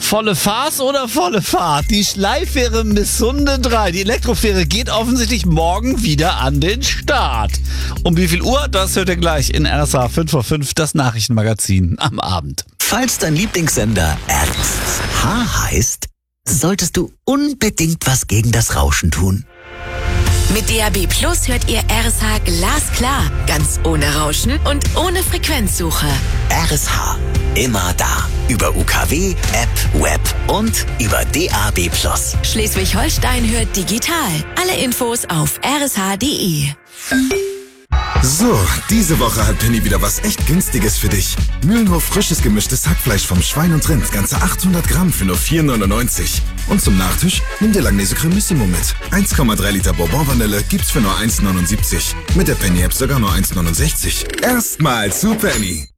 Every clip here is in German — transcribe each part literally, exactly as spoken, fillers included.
Volle Farce oder volle Fahrt? Die Schleifähre Missunde drei, die Elektrofähre, geht offensichtlich morgen wieder an den Start. Um wie viel Uhr? Das hört ihr gleich in R S H fünf vor fünf, das Nachrichtenmagazin am Abend. Falls dein Lieblingssender R S H heißt, solltest du unbedingt was gegen das Rauschen tun. Mit D A B Plus hört ihr R S H glasklar, ganz ohne Rauschen und ohne Frequenzsuche. R S H, immer da. Über U K W, App, Web und über D A B Plus. Schleswig-Holstein hört digital. Alle Infos auf r s h punkt d e. So, diese Woche hat Penny wieder was echt Günstiges für dich. Mühlenhof frisches gemischtes Hackfleisch vom Schwein und Rind, ganze achthundert Gramm für nur vier neunundneunzig. Und zum Nachtisch nimm dir Langnese Cremissimo mit. eins Komma drei Liter Bourbon Vanille gibt's für nur eins neunundsiebzig. Mit der Penny App sogar nur eins neunundsechzig. Erstmal zu Penny.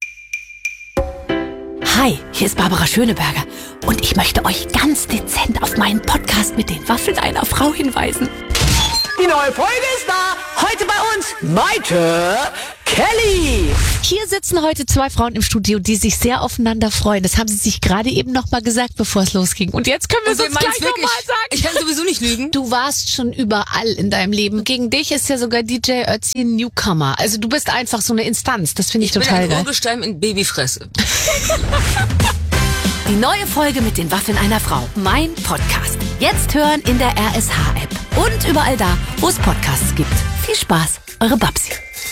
Hi, hier ist Barbara Schöneberger und ich möchte euch ganz dezent auf meinen Podcast mit den Waffeln einer Frau hinweisen. Die neue Folge ist da. Heute bei uns Maite Kelly. Hier sitzen heute zwei Frauen im Studio, die sich sehr aufeinander freuen. Das haben sie sich gerade eben nochmal gesagt, bevor es losging. Und jetzt können wir es uns gleich nochmal sagen. Ich kann sowieso nicht lügen. Du warst schon überall in deinem Leben. Gegen dich ist ja sogar D J Ötzi ein Newcomer. Also du bist einfach so eine Instanz. Das finde ich, ich total geil. Ich bin ein Urgestein in Babyfresse. Die neue Folge mit den Waffeln einer Frau. Mein Podcast. Jetzt hören in der R S H-App. Und überall da, wo es Podcasts gibt. Viel Spaß, eure Babsi.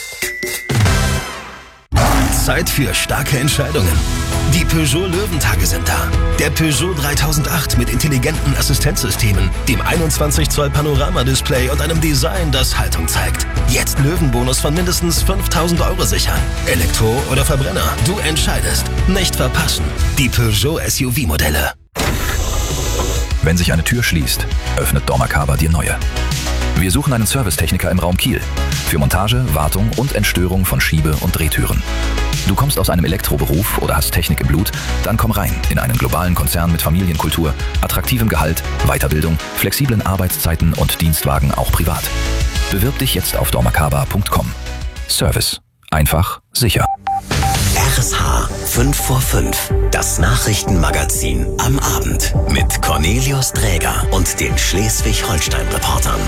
Zeit für starke Entscheidungen. Die Peugeot Löwentage sind da. Der Peugeot dreitausendacht mit intelligenten Assistenzsystemen, dem einundzwanzig Zoll Panoramadisplay und einem Design, das Haltung zeigt. Jetzt Löwenbonus von mindestens fünftausend Euro sichern. Elektro oder Verbrenner, du entscheidest. Nicht verpassen. Die Peugeot S U V-Modelle. Wenn sich eine Tür schließt, öffnet dormakaba die neue. Wir suchen einen Servicetechniker im Raum Kiel. Für Montage, Wartung und Entstörung von Schiebe- und Drehtüren. Du kommst aus einem Elektroberuf oder hast Technik im Blut? Dann komm rein in einen globalen Konzern mit Familienkultur, attraktivem Gehalt, Weiterbildung, flexiblen Arbeitszeiten und Dienstwagen auch privat. Bewirb dich jetzt auf dormakaba punkt com. Service. Einfach, sicher. R S H fünf vor fünf, das Nachrichtenmagazin am Abend mit Cornelius Dräger und den Schleswig-Holstein-Reportern.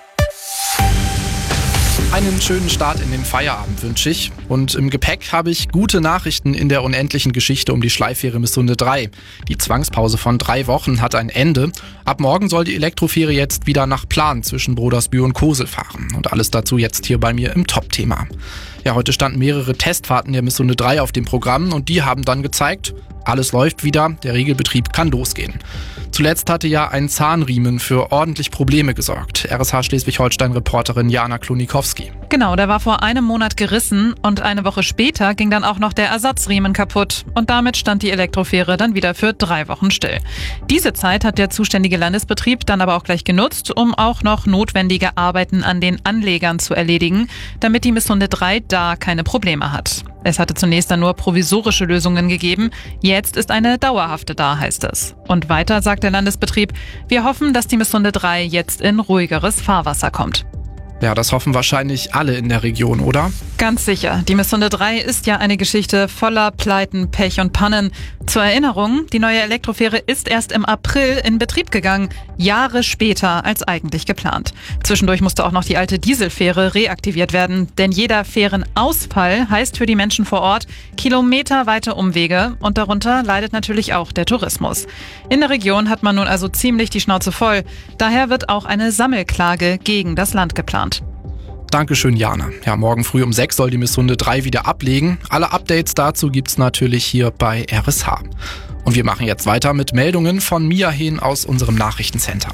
Einen schönen Start in den Feierabend wünsche ich. Und im Gepäck habe ich gute Nachrichten in der unendlichen Geschichte um die Schleifähre Missunde drei. Die Zwangspause von drei Wochen hat ein Ende. Ab morgen soll die Elektrofähre jetzt wieder nach Plan zwischen Brodersbühl und Kosel fahren. Und alles dazu jetzt hier bei mir im Top-Thema. Ja, heute standen mehrere Testfahrten der Missunde drei auf dem Programm und die haben dann gezeigt, alles läuft wieder, der Regelbetrieb kann losgehen. Zuletzt hatte ja ein Zahnriemen für ordentlich Probleme gesorgt. R S H Schleswig-Holstein-Reporterin Jana Klonikowski. Genau, der war vor einem Monat gerissen und eine Woche später ging dann auch noch der Ersatzriemen kaputt. Und damit stand die Elektrofähre dann wieder für drei Wochen still. Diese Zeit hat der zuständige Landesbetrieb dann aber auch gleich genutzt, um auch noch notwendige Arbeiten an den Anlegern zu erledigen, damit die Missunde drei da keine Probleme hat. Es hatte zunächst dann nur provisorische Lösungen gegeben. Jetzt ist eine dauerhafte da, heißt es. Und weiter sagt der Landesbetrieb, wir hoffen, dass die Missunde drei jetzt in ruhigeres Fahrwasser kommt. Ja, das hoffen wahrscheinlich alle in der Region, oder? Ganz sicher. Die Missunde drei ist ja eine Geschichte voller Pleiten, Pech und Pannen. Zur Erinnerung, die neue Elektrofähre ist erst im April in Betrieb gegangen, Jahre später als eigentlich geplant. Zwischendurch musste auch noch die alte Dieselfähre reaktiviert werden, denn jeder Fährenausfall heißt für die Menschen vor Ort kilometerweite Umwege und darunter leidet natürlich auch der Tourismus. In der Region hat man nun also ziemlich die Schnauze voll. Daher wird auch eine Sammelklage gegen das Land geplant. Dankeschön, Jana. Ja, morgen früh um sechs soll die Missunde drei wieder ablegen. Alle Updates dazu gibt's natürlich hier bei R S H. Und wir machen jetzt weiter mit Meldungen von Mia Hehn aus unserem Nachrichtencenter.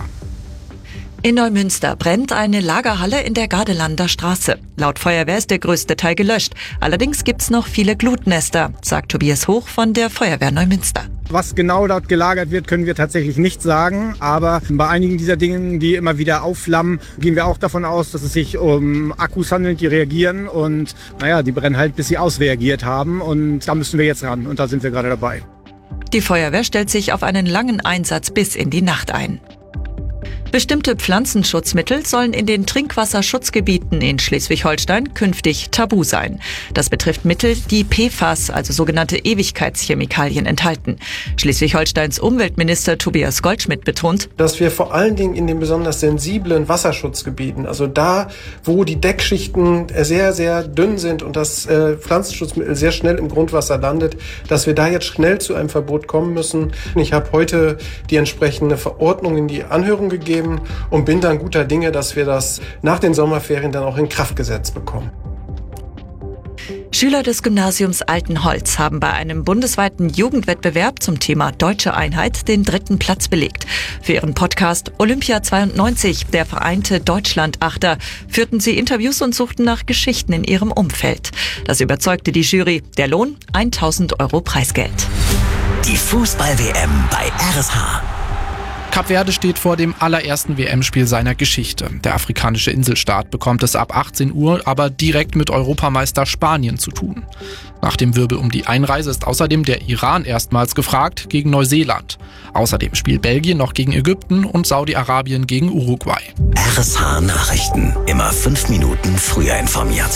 In Neumünster brennt eine Lagerhalle in der Gardelanda Straße. Laut Feuerwehr ist der größte Teil gelöscht. Allerdings gibt's noch viele Glutnester, sagt Tobias Hoch von der Feuerwehr Neumünster. Was genau dort gelagert wird, können wir tatsächlich nicht sagen. Aber bei einigen dieser Dingen, die immer wieder aufflammen, gehen wir auch davon aus, dass es sich um Akkus handelt, die reagieren. Und naja, die brennen halt, bis sie ausreagiert haben. Und da müssen wir jetzt ran. Und da sind wir gerade dabei. Die Feuerwehr stellt sich auf einen langen Einsatz bis in die Nacht ein. Bestimmte Pflanzenschutzmittel sollen in den Trinkwasserschutzgebieten in Schleswig-Holstein künftig tabu sein. Das betrifft Mittel, die P F A S, also sogenannte Ewigkeitschemikalien, enthalten. Schleswig-Holsteins Umweltminister Tobias Goldschmidt betont, dass wir vor allen Dingen in den besonders sensiblen Wasserschutzgebieten, also da, wo die Deckschichten sehr, sehr dünn sind und das äh, Pflanzenschutzmittel sehr schnell im Grundwasser landet, dass wir da jetzt schnell zu einem Verbot kommen müssen. Ich habe heute die entsprechende Verordnung in die Anhörung gegeben und bin dann guter Dinge, dass wir das nach den Sommerferien dann auch in Kraft gesetzt bekommen. Schüler des Gymnasiums Altenholz haben bei einem bundesweiten Jugendwettbewerb zum Thema Deutsche Einheit den dritten Platz belegt. Für ihren Podcast Olympia zweiundneunzig, der vereinte Deutschlandachter, führten sie Interviews und suchten nach Geschichten in ihrem Umfeld. Das überzeugte die Jury. Der Lohn? tausend Euro Preisgeld. Die Fußball-W M bei R S H. Kap Verde steht vor dem allerersten W M-Spiel seiner Geschichte. Der afrikanische Inselstaat bekommt es ab achtzehn Uhr aber direkt mit Europameister Spanien zu tun. Nach dem Wirbel um die Einreise ist außerdem der Iran erstmals gefragt gegen Neuseeland. Außerdem spielt Belgien noch gegen Ägypten und Saudi-Arabien gegen Uruguay. R S H Nachrichten. Immer fünf Minuten früher informiert.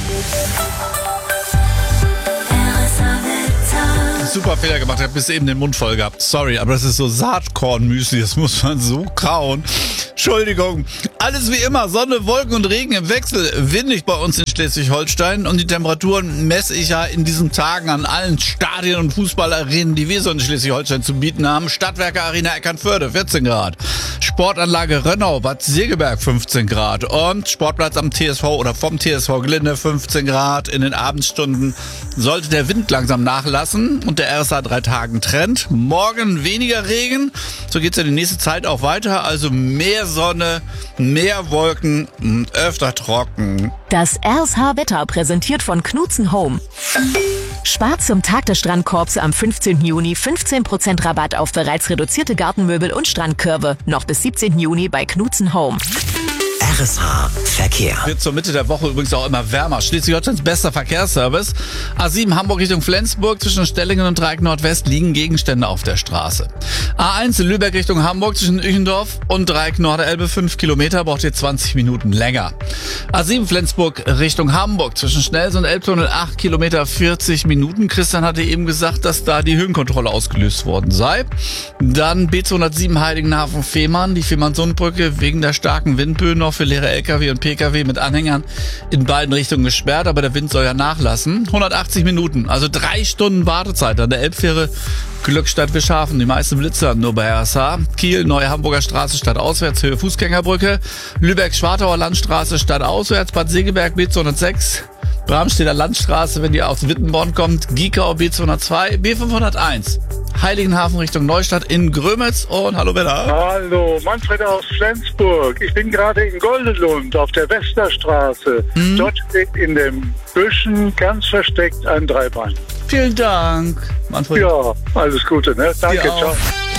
Super Fehler gemacht, ich habe bis eben den Mund voll gehabt. Sorry, aber das ist so Saatkornmüsli, das muss man so kauen. Entschuldigung. Alles wie immer, Sonne, Wolken und Regen im Wechsel. Windig bei uns in Schleswig-Holstein und die Temperaturen messe ich ja in diesen Tagen an allen Stadien und Fußballarenen, die wir so in Schleswig-Holstein zu bieten haben. Stadtwerke Arena Eckernförde, vierzehn Grad. Sportanlage Rönnau, Bad Segeberg, fünfzehn Grad. Und Sportplatz am T S V oder vom T S V Glinde, fünfzehn Grad. In den Abendstunden sollte der Wind langsam nachlassen und der R S H drei Tagen Trend. Morgen weniger Regen, so geht's ja die nächste Zeit auch weiter. Also mehr Sonne, mehr Wolken und öfter trocken. Das R S H-Wetter präsentiert von Knudsen Home. Spart zum Tag des Strandkorbs am fünfzehnten Juni fünfzehn Prozent Rabatt auf bereits reduzierte Gartenmöbel und Strandkörbe. Noch bis siebzehnten Juni bei Knudsen Home. R S H Verkehr. Wird zur Mitte der Woche übrigens auch immer wärmer. Schleswig-Holsteins bester Verkehrsservice. A sieben Hamburg Richtung Flensburg zwischen Stellingen und Dreieck Nordwest liegen Gegenstände auf der Straße. A eins Lübeck Richtung Hamburg zwischen Üchendorf und Dreieck Norderelbe fünf Kilometer, braucht ihr zwanzig Minuten länger. A sieben Flensburg Richtung Hamburg zwischen Schnells und Elbtunnel acht Kilometer vierzig Minuten. Christian hatte eben gesagt, dass da die Höhenkontrolle ausgelöst worden sei. Dann B zweihundertsieben Heiligenhafen Fehmarn, die Fehmarn-Sundbrücke wegen der starken Windböen noch für leere L K W und P K W mit Anhängern in beiden Richtungen gesperrt, aber der Wind soll ja nachlassen. hundertachtzig Minuten, also drei Stunden Wartezeit an der Elbfähre Glückstadt-Wischhafen. Die meisten Blitzer nur bei R S H. Kiel, Neue Hamburger Straße stadtauswärts, Höhe Fußgängerbrücke. Lübeck-Schwartauer Landstraße stadtauswärts, Bad Segeberg B zweihundertsechs. Bramstedter Landstraße, wenn ihr aus Wittenborn kommt. Giekau B zweihundertzwei, B fünfhunderteins. Heiligenhafen Richtung Neustadt in Grömitz. Und hallo Bella. Hallo, Manfred aus Flensburg. Ich bin gerade in Goldelund auf der Westerstraße. Mhm. Dort steht in den Büschen ganz versteckt ein Dreibein. Vielen Dank, Manfred. Ja, alles Gute, ne? Danke, ciao.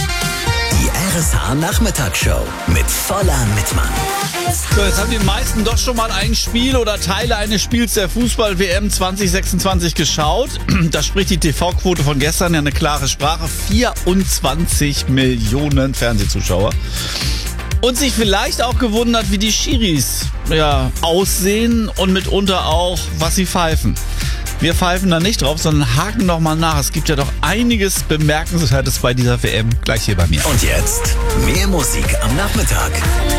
Die R S H Nachmittagsshow mit voller Mitmann. So, jetzt haben die meisten doch schon mal ein Spiel oder Teile eines Spiels der Fußball-W M zwanzig sechsundzwanzig geschaut. Da spricht die T V-Quote von gestern ja eine klare Sprache. vierundzwanzig Millionen Fernsehzuschauer. Und sich vielleicht auch gewundert, wie die Schiris ja, aussehen und mitunter auch, was sie pfeifen. Wir pfeifen da nicht drauf, sondern haken noch mal nach. Es gibt ja doch einiges Bemerkenswertes bei dieser W M. Gleich hier bei mir. Und jetzt mehr Musik am Nachmittag.